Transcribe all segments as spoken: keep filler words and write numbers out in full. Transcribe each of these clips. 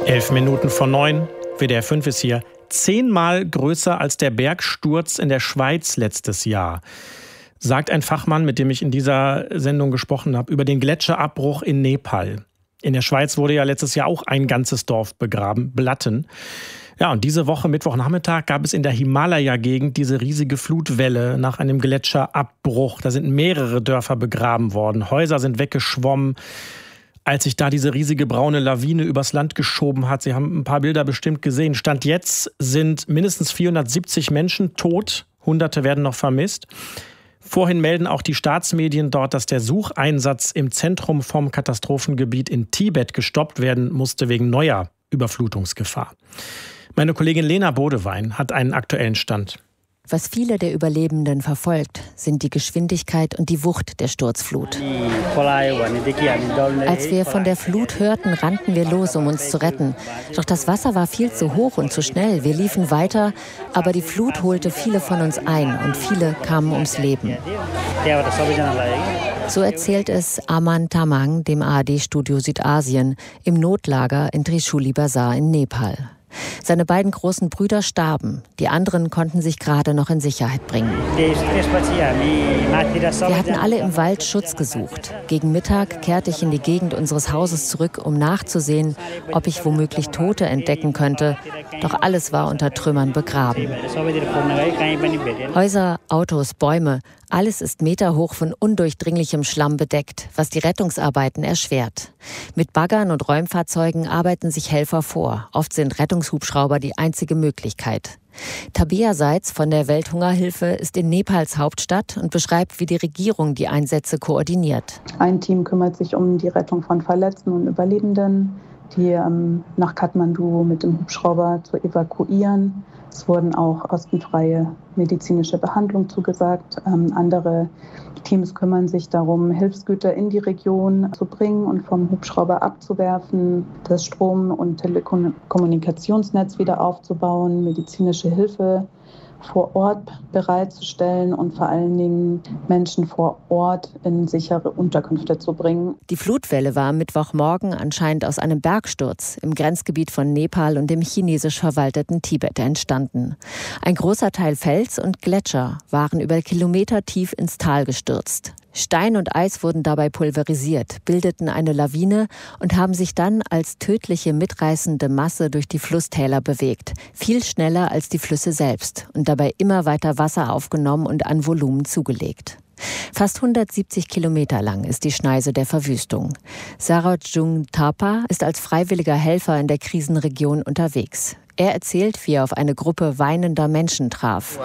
Elf Minuten vor neun, W D R fünf ist hier. Zehnmal größer als der Bergsturz in der Schweiz letztes Jahr, sagt ein Fachmann, mit dem ich in dieser Sendung gesprochen habe, über den Gletscherabbruch in Nepal. In der Schweiz wurde ja letztes Jahr auch ein ganzes Dorf begraben, Blatten. Ja, und diese Woche, Mittwochnachmittag, gab es in der Himalaya-Gegend diese riesige Flutwelle nach einem Gletscherabbruch. Da sind mehrere Dörfer begraben worden, Häuser sind weggeschwommen. Als sich da diese riesige braune Lawine übers Land geschoben hat, Sie haben ein paar Bilder bestimmt gesehen, Stand jetzt sind mindestens vierhundertsiebzig Menschen tot, Hunderte werden noch vermisst. Vorhin melden auch die Staatsmedien dort, dass der Sucheinsatz im Zentrum vom Katastrophengebiet in Tibet gestoppt werden musste wegen neuer Überflutungsgefahr. Meine Kollegin Lena Bodewein hat einen aktuellen Stand. Was viele der Überlebenden verfolgt, sind die Geschwindigkeit und die Wucht der Sturzflut. Als wir von der Flut hörten, rannten wir los, um uns zu retten. Doch das Wasser war viel zu hoch und zu schnell. Wir liefen weiter, aber die Flut holte viele von uns ein und viele kamen ums Leben. So erzählt es Aman Tamang, dem A R D-Studio Südasien, im Notlager in Trishuli Bazar in Nepal. Seine beiden großen Brüder starben, die anderen konnten sich gerade noch in Sicherheit bringen. Wir hatten alle im Wald Schutz gesucht. Gegen Mittag kehrte ich in die Gegend unseres Hauses zurück, um nachzusehen, ob ich womöglich Tote entdecken könnte. Doch alles war unter Trümmern begraben. Häuser, Autos, Bäume, alles ist meterhoch von undurchdringlichem Schlamm bedeckt, was die Rettungsarbeiten erschwert. Mit Baggern und Räumfahrzeugen arbeiten sich Helfer vor. Oft sind Rettungshubschrauber die einzige Möglichkeit. Tabea Seitz von der Welthungerhilfe ist in Nepals Hauptstadt und beschreibt, wie die Regierung die Einsätze koordiniert. Ein Team kümmert sich um die Rettung von Verletzten und Überlebenden, die ähm, nach Kathmandu mit dem Hubschrauber zu evakuieren. Es wurden auch kostenfreie medizinische Behandlung zugesagt. Ähm, andere Teams kümmern sich darum, Hilfsgüter in die Region zu bringen und vom Hubschrauber abzuwerfen, das Strom- und Telekommunikationsnetz wieder aufzubauen, medizinische Hilfe vor Ort bereitzustellen und vor allen Dingen Menschen vor Ort in sichere Unterkünfte zu bringen. Die Flutwelle war am Mittwochmorgen anscheinend aus einem Bergsturz im Grenzgebiet von Nepal und dem chinesisch verwalteten Tibet entstanden. Ein großer Teil Fels und Gletscher waren über Kilometer tief ins Tal gestürzt. Stein und Eis wurden dabei pulverisiert, bildeten eine Lawine und haben sich dann als tödliche mitreißende Masse durch die Flusstäler bewegt, viel schneller als die Flüsse selbst und dabei immer weiter Wasser aufgenommen und an Volumen zugelegt. Fast hundertsiebzig Kilometer lang ist die Schneise der Verwüstung. Sarojung Thapa ist als freiwilliger Helfer in der Krisenregion unterwegs. Er erzählt, wie er auf eine Gruppe weinender Menschen traf.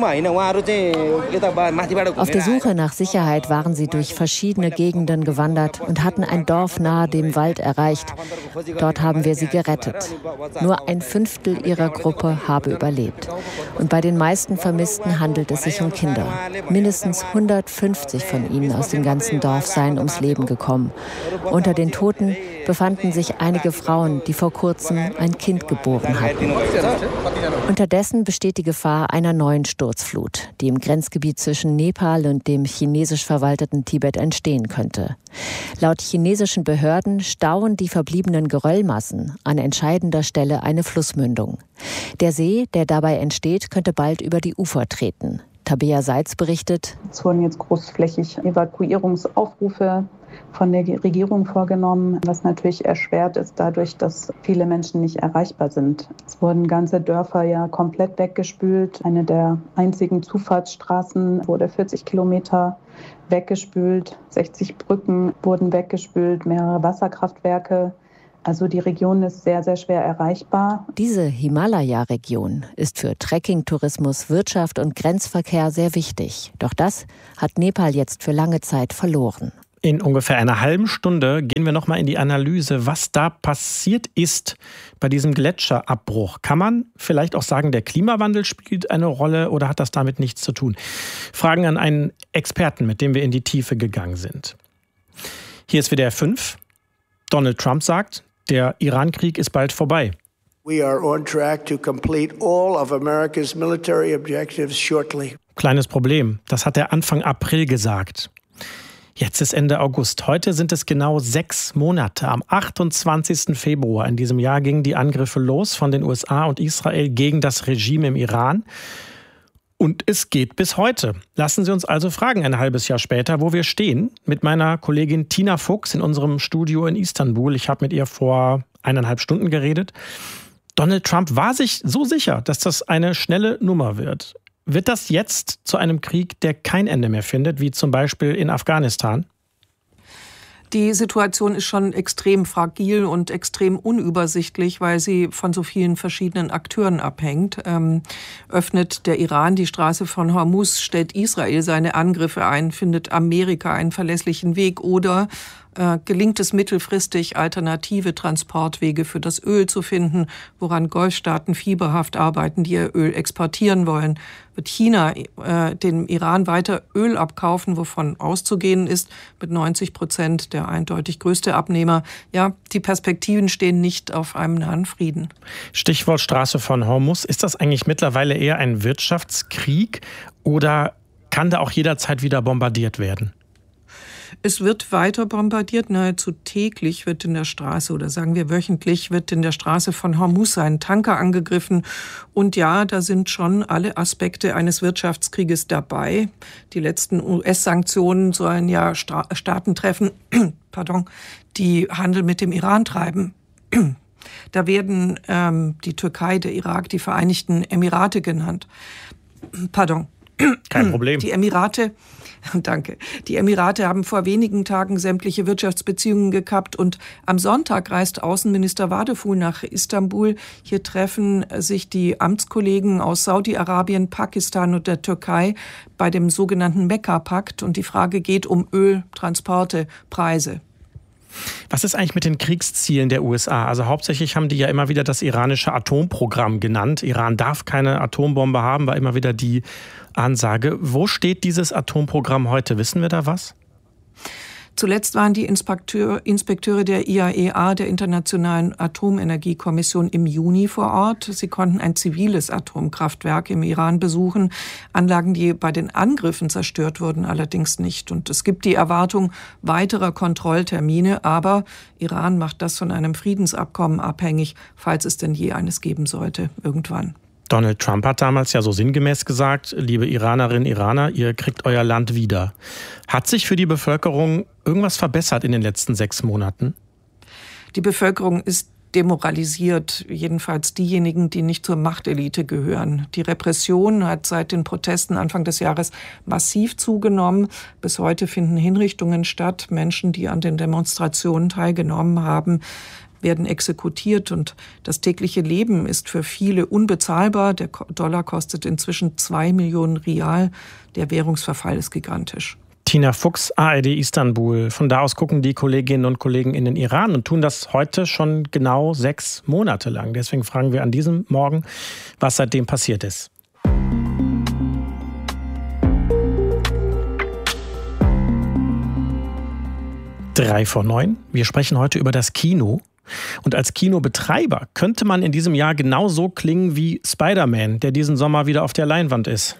Auf der Suche nach Sicherheit waren sie durch verschiedene Gegenden gewandert und hatten ein Dorf nahe dem Wald erreicht. Dort haben wir sie gerettet. Nur ein Fünftel ihrer Gruppe habe überlebt. Und bei den meisten Vermissten handelt es sich um Kinder. Mindestens hundertfünfzig von ihnen aus dem ganzen Dorf seien ums Leben gekommen. Unter den Toten befanden sich einige Frauen, die vor kurzem ein Kind geboren hatten. Unterdessen besteht die Gefahr einer neuen Sturzflut, die im Grenzgebiet zwischen Nepal und dem chinesisch verwalteten Tibet entstehen könnte. Laut chinesischen Behörden stauen die verbliebenen Geröllmassen an entscheidender Stelle eine Flussmündung. Der See, der dabei entsteht, könnte bald über die Ufer treten. Tabea Seitz berichtet: Es wurden jetzt großflächig Evakuierungsaufrufe von der Regierung vorgenommen, was natürlich erschwert ist dadurch, dass viele Menschen nicht erreichbar sind. Es wurden ganze Dörfer ja komplett weggespült. Eine der einzigen Zufahrtsstraßen wurde vierzig Kilometer weggespült. sechzig Brücken wurden weggespült, mehrere Wasserkraftwerke. Also die Region ist sehr, sehr schwer erreichbar. Diese Himalaya-Region ist für Trekking-Tourismus, Wirtschaft und Grenzverkehr sehr wichtig. Doch das hat Nepal jetzt für lange Zeit verloren. In ungefähr einer halben Stunde gehen wir nochmal in die Analyse, was da passiert ist bei diesem Gletscherabbruch. Kann man vielleicht auch sagen, der Klimawandel spielt eine Rolle oder hat das damit nichts zu tun? Fragen an einen Experten, mit dem wir in die Tiefe gegangen sind. Hier ist W D R fünf. Donald Trump sagt, der Iran-Krieg ist bald vorbei. We are on track to complete all of America's military objectives shortly. Kleines Problem, das hat er Anfang April gesagt. Jetzt ist Ende August. Heute sind es genau sechs Monate. Am achtundzwanzigsten Februar in diesem Jahr gingen die Angriffe los von den U S A und Israel gegen das Regime im Iran. Und es geht bis heute. Lassen Sie uns also fragen, ein halbes Jahr später, wo wir stehen. Mit meiner Kollegin Tina Fuchs in unserem Studio in Istanbul. Ich habe mit ihr vor eineinhalb Stunden geredet. Donald Trump war sich so sicher, dass das eine schnelle Nummer wird. Wird das jetzt zu einem Krieg, der kein Ende mehr findet, wie zum Beispiel in Afghanistan? Die Situation ist schon extrem fragil und extrem unübersichtlich, weil sie von so vielen verschiedenen Akteuren abhängt. Ähm, öffnet der Iran die Straße von Hormuz, stellt Israel seine Angriffe ein, findet Amerika einen verlässlichen Weg oder äh, gelingt es mittelfristig, alternative Transportwege für das Öl zu finden, woran Golfstaaten fieberhaft arbeiten, die ihr Öl exportieren wollen. Wird China äh, dem Iran weiter Öl abkaufen, wovon auszugehen ist, mit neunzig Prozent der eindeutig größte Abnehmer. Ja, die Perspektiven stehen nicht auf einem nahen Frieden. Stichwort Straße von Hormuz. Ist das eigentlich mittlerweile eher ein Wirtschaftskrieg oder kann da auch jederzeit wieder bombardiert werden? Es wird weiter bombardiert, nahezu täglich wird in der Straße oder sagen wir wöchentlich wird in der Straße von Hormuz ein Tanker angegriffen. Und ja, da sind schon alle Aspekte eines Wirtschaftskrieges dabei. Die letzten U S-Sanktionen sollen ja Sta- Staaten treffen, pardon, die Handel mit dem Iran treiben. Da werden ähm, die Türkei, der Irak, die Vereinigten Emirate genannt. Pardon. Kein Problem. Die Emirate, danke. Die Emirate haben vor wenigen Tagen sämtliche Wirtschaftsbeziehungen gekappt und am Sonntag reist Außenminister Wadeful nach Istanbul. Hier treffen sich die Amtskollegen aus Saudi-Arabien, Pakistan und der Türkei bei dem sogenannten Mekka-Pakt und die Frage geht um Öl, Transporte, Preise. Was ist eigentlich mit den Kriegszielen der U S A? Also hauptsächlich haben die ja immer wieder das iranische Atomprogramm genannt. Iran darf keine Atombombe haben, war immer wieder die Ansage. Wo steht dieses Atomprogramm heute? Wissen wir da was? Zuletzt waren die Inspekteur, Inspekteure der I A E A, der Internationalen Atomenergiekommission, im Juni vor Ort. Sie konnten ein ziviles Atomkraftwerk im Iran besuchen. Anlagen, die bei den Angriffen zerstört wurden, allerdings nicht. Und es gibt die Erwartung weiterer Kontrolltermine. Aber Iran macht das von einem Friedensabkommen abhängig, falls es denn je eines geben sollte, irgendwann. Donald Trump hat damals ja so sinngemäß gesagt, liebe Iranerinnen, Iraner, ihr kriegt euer Land wieder. Hat sich für die Bevölkerung irgendwas verbessert in den letzten sechs Monaten? Die Bevölkerung ist demoralisiert, jedenfalls diejenigen, die nicht zur Machtelite gehören. Die Repression hat seit den Protesten Anfang des Jahres massiv zugenommen. Bis heute finden Hinrichtungen statt. Menschen, die an den Demonstrationen teilgenommen haben, werden exekutiert und das tägliche Leben ist für viele unbezahlbar. Der Dollar kostet inzwischen zwei Millionen Rial. Der Währungsverfall ist gigantisch. Tina Fuchs, A R D Istanbul. Von da aus gucken die Kolleginnen und Kollegen in den Iran und tun das heute schon genau sechs Monate lang. Deswegen fragen wir an diesem Morgen, was seitdem passiert ist. Drei vor neun. Wir sprechen heute über das Kino. Und als Kinobetreiber könnte man in diesem Jahr genauso klingen wie Spider-Man, der diesen Sommer wieder auf der Leinwand ist.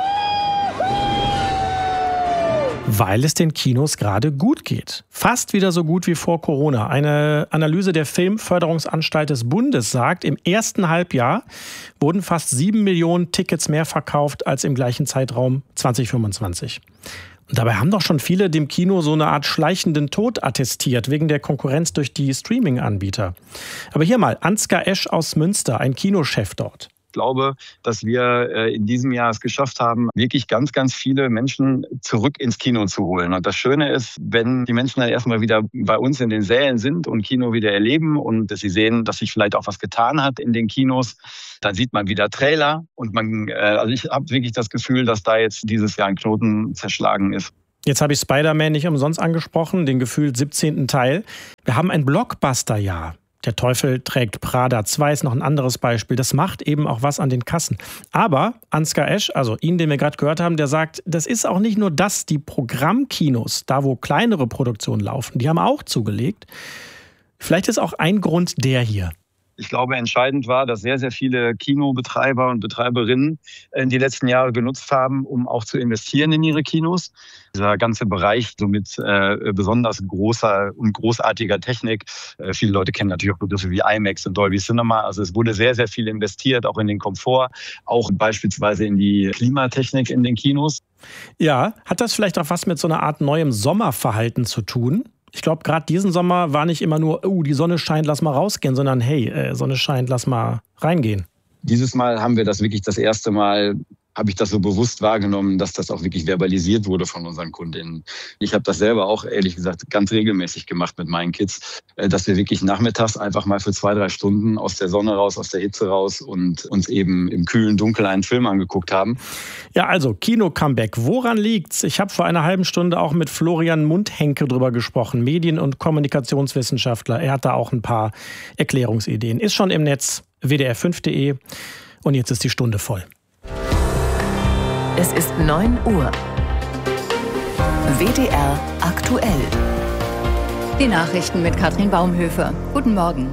Weil es den Kinos gerade gut geht. Fast wieder so gut wie vor Corona. Eine Analyse der Filmförderungsanstalt des Bundes sagt, im ersten Halbjahr wurden fast sieben Millionen Tickets mehr verkauft als im gleichen Zeitraum zwanzig fünfundzwanzig. Und dabei haben doch schon viele dem Kino so eine Art schleichenden Tod attestiert, wegen der Konkurrenz durch die Streaming-Anbieter. Aber hier mal, Ansgar Esch aus Münster, ein Kinochef dort. Ich glaube, dass wir in diesem Jahr es geschafft haben, wirklich ganz, ganz viele Menschen zurück ins Kino zu holen. Und das Schöne ist, wenn die Menschen dann erstmal wieder bei uns in den Sälen sind und Kino wieder erleben und dass sie sehen, dass sich vielleicht auch was getan hat in den Kinos, dann sieht man wieder Trailer und man, also ich habe wirklich das Gefühl, dass da jetzt dieses Jahr ein Knoten zerschlagen ist. Jetzt habe ich Spider-Man nicht umsonst angesprochen, den gefühlt siebzehnten Teil. Wir haben ein Blockbuster-Jahr. Der Teufel trägt Prada zwei ist noch ein anderes Beispiel. Das macht eben auch was an den Kassen. Aber Ansgar Esch, also ihn, den wir gerade gehört haben, der sagt, das ist auch nicht nur das, die Programmkinos, da wo kleinere Produktionen laufen, die haben auch zugelegt. Vielleicht ist auch ein Grund der hier. Ich glaube, entscheidend war, dass sehr, sehr viele Kinobetreiber und Betreiberinnen in die letzten Jahre genutzt haben, um auch zu investieren in ihre Kinos. Dieser ganze Bereich so mit äh, besonders großer und großartiger Technik. Äh, viele Leute kennen natürlich auch Begriffe wie IMAX und Dolby Cinema. Also es wurde sehr, sehr viel investiert, auch in den Komfort, auch beispielsweise in die Klimatechnik in den Kinos. Ja, hat das vielleicht auch was mit so einer Art neuem Sommerverhalten zu tun? Ich glaube, gerade diesen Sommer war nicht immer nur, oh, die Sonne scheint, lass mal rausgehen, sondern hey, äh, Sonne scheint, lass mal reingehen. Dieses Mal haben wir das wirklich das erste Mal, habe ich das so bewusst wahrgenommen, dass das auch wirklich verbalisiert wurde von unseren Kundinnen. Ich habe das selber auch, ehrlich gesagt, ganz regelmäßig gemacht mit meinen Kids, dass wir wirklich nachmittags einfach mal für zwei, drei Stunden aus der Sonne raus, aus der Hitze raus und uns eben im kühlen Dunkel einen Film angeguckt haben. Ja, also Kino-Comeback. Woran liegt's? Ich habe vor einer halben Stunde auch mit Florian Mundhenke drüber gesprochen, Medien- und Kommunikationswissenschaftler. Er hat da auch ein paar Erklärungsideen. Ist schon im Netz, w d r fünf punkt d e. Und jetzt ist die Stunde voll. Es ist neun Uhr. W D R aktuell. Die Nachrichten mit Katrin Baumhöfer. Guten Morgen.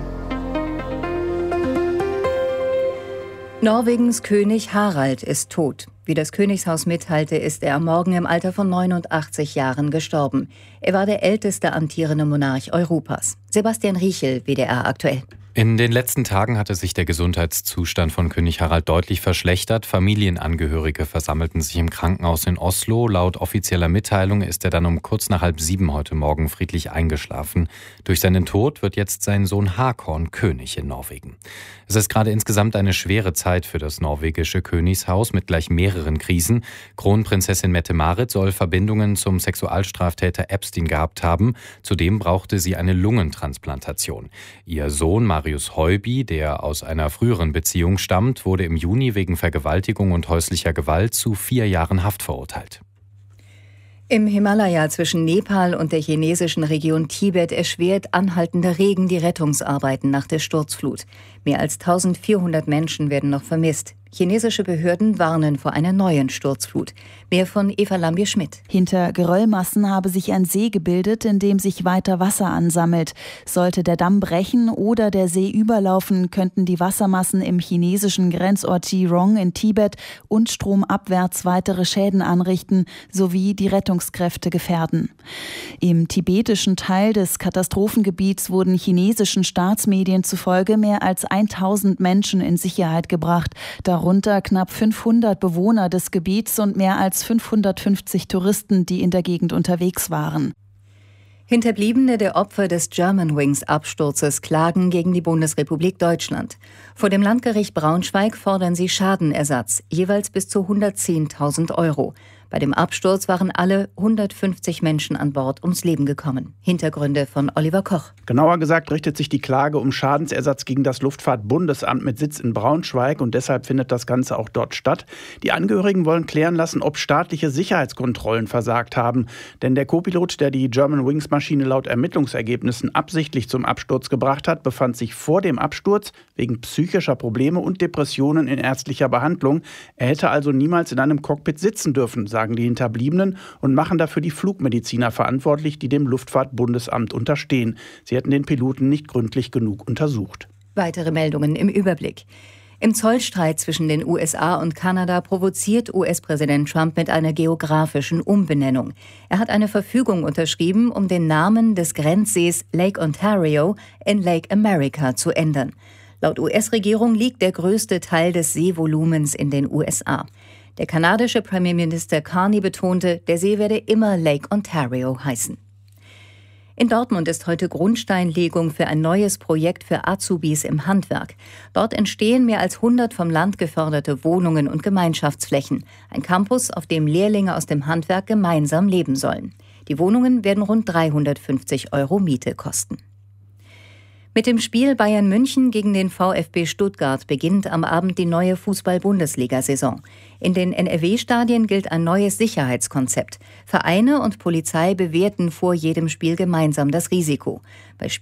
Norwegens König Harald ist tot. Wie das Königshaus mitteilte, ist er am Morgen im Alter von neunundachtzig Jahren gestorben. Er war der älteste amtierende Monarch Europas. Sebastian Riechel, W D R aktuell. In den letzten Tagen hatte sich der Gesundheitszustand von König Harald deutlich verschlechtert. Familienangehörige versammelten sich im Krankenhaus in Oslo. Laut offizieller Mitteilung ist er dann um kurz nach halb sieben heute Morgen friedlich eingeschlafen. Durch seinen Tod wird jetzt sein Sohn Håkon König in Norwegen. Es ist gerade insgesamt eine schwere Zeit für das norwegische Königshaus mit gleich mehreren Krisen. Kronprinzessin Mette-Marit soll Verbindungen zum Sexualstraftäter Epstein gehabt haben. Zudem brauchte sie eine Lungentransplantation. Ihr Sohn Marius Høiby, der aus einer früheren Beziehung stammt, wurde im Juni wegen Vergewaltigung und häuslicher Gewalt zu vier Jahren Haft verurteilt. Im Himalaya zwischen Nepal und der chinesischen Region Tibet erschwert anhaltender Regen die Rettungsarbeiten nach der Sturzflut. Mehr als eintausendvierhundert Menschen werden noch vermisst. Chinesische Behörden warnen vor einer neuen Sturzflut. Mehr von Eva Lambier-Schmidt. Hinter Geröllmassen habe sich ein See gebildet, in dem sich weiter Wasser ansammelt. Sollte der Damm brechen oder der See überlaufen, könnten die Wassermassen im chinesischen Grenzort Jirong in Tibet und stromabwärts weitere Schäden anrichten sowie die Rettungskräfte gefährden. Im tibetischen Teil des Katastrophengebiets wurden chinesischen Staatsmedien zufolge mehr als tausend Menschen in Sicherheit gebracht, darunter knapp fünfhundert Bewohner des Gebiets und mehr als fünfhundertfünfzig Touristen, die in der Gegend unterwegs waren. Hinterbliebene der Opfer des Germanwings-Absturzes klagen gegen die Bundesrepublik Deutschland. Vor dem Landgericht Braunschweig fordern sie Schadenersatz, jeweils bis zu hundertzehntausend Euro. Bei dem Absturz waren alle hundertfünfzig Menschen an Bord ums Leben gekommen. Hintergründe von Oliver Koch. Genauer gesagt richtet sich die Klage um Schadensersatz gegen das Luftfahrtbundesamt mit Sitz in Braunschweig und deshalb findet das Ganze auch dort statt. Die Angehörigen wollen klären lassen, ob staatliche Sicherheitskontrollen versagt haben. Denn der Co-Pilot, der die Germanwings-Maschine laut Ermittlungsergebnissen absichtlich zum Absturz gebracht hat, befand sich vor dem Absturz wegen psychischer Probleme und Depressionen in ärztlicher Behandlung. Er hätte also niemals in einem Cockpit sitzen dürfen, sagen die Hinterbliebenen und machen dafür die Flugmediziner verantwortlich, die dem Luftfahrtbundesamt unterstehen. Sie hätten den Piloten nicht gründlich genug untersucht. Weitere Meldungen im Überblick. Im Zollstreit zwischen den U S A und Kanada provoziert U S-Präsident Trump mit einer geografischen Umbenennung. Er hat eine Verfügung unterschrieben, um den Namen des Grenzsees Lake Ontario in Lake America zu ändern. Laut U S-Regierung liegt der größte Teil des Seevolumens in den U S A. Der kanadische Premierminister Carney betonte, der See werde immer Lake Ontario heißen. In Dortmund ist heute Grundsteinlegung für ein neues Projekt für Azubis im Handwerk. Dort entstehen mehr als hundert vom Land geförderte Wohnungen und Gemeinschaftsflächen. Ein Campus, auf dem Lehrlinge aus dem Handwerk gemeinsam leben sollen. Die Wohnungen werden rund dreihundertfünfzig Euro Miete kosten. Mit dem Spiel Bayern München gegen den VfB Stuttgart beginnt am Abend die neue Fußball-Bundesliga-Saison. In den N R W-Stadien gilt ein neues Sicherheitskonzept. Vereine und Polizei bewerten vor jedem Spiel gemeinsam das Risiko. Bei